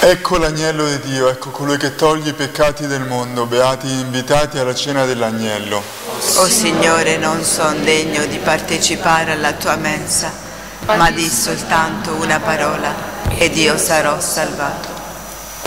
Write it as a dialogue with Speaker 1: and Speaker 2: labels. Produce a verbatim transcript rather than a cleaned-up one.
Speaker 1: Ecco l'agnello di Dio, ecco colui che toglie i peccati del mondo, beati gli invitati alla cena dell'agnello.
Speaker 2: O Signore, non son degno di partecipare alla tua mensa, ma di soltanto una parola ed io sarò salvato.